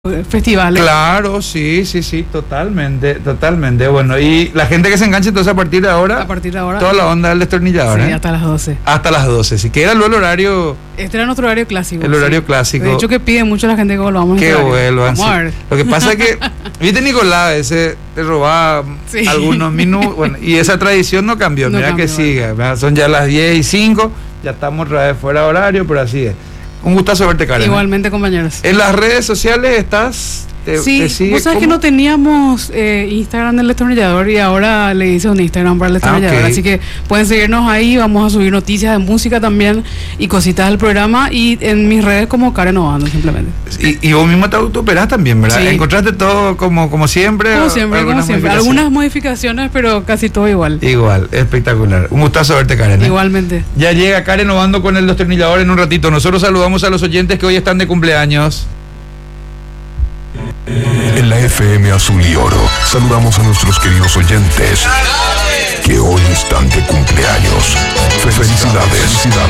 festivales. Claro, sí, totalmente. Bueno, y la gente que se enganche entonces a partir de ahora, toda la onda del destornillador, sí, hasta las 12. Hasta las 12, si queda el horario. Este era nuestro horario clásico. El horario clásico. De hecho que pide mucho la gente que volvamos. Que vuelvan. Vamos a ver. Lo que pasa es que, viste Nicolás, ese te robaba algunos minutos, bueno, y esa tradición no cambió, mira que sigue, son ya las 10:05, ya estamos otra vez fuera de horario, pero así es. Un gustazo verte, Karen. Igualmente, compañeros. En las redes sociales estás. Sí, vos sabés que no teníamos Instagram del destornillador y ahora le hice un Instagram para el destornillador, así que pueden seguirnos ahí, vamos a subir noticias de música también y cositas del programa y en mis redes como Karen Obando simplemente. Y vos mismo te autooperás también, ¿verdad? Sí. ¿Encontraste todo como siempre? Como siempre. Algunas modificaciones, pero casi todo igual. Igual, espectacular. Un gustazo verte, Karen. Igualmente. Ya llega Karen Obando con el destornillador en un ratito. Nosotros saludamos a los oyentes que hoy están de cumpleaños. En la FM Azul y Oro saludamos a nuestros queridos oyentes que hoy están de cumpleaños. Felicidades.